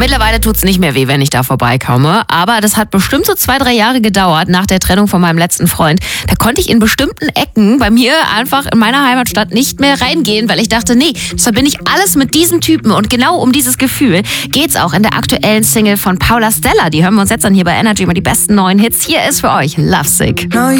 Mittlerweile tut's nicht mehr weh, wenn ich da vorbeikomme. Aber das hat bestimmt so 2-3 Jahre gedauert nach der Trennung von meinem letzten Freund. Da konnte ich in bestimmten Ecken bei mir einfach in meiner Heimatstadt nicht mehr reingehen, weil ich dachte, nee, das verbinde ich alles mit diesem Typen. Und genau um dieses Gefühl geht's auch in der aktuellen Single von Paula Stella. Die hören wir uns jetzt an hier bei Energy, mal die besten neuen Hits. Hier ist für euch Lovesick. No,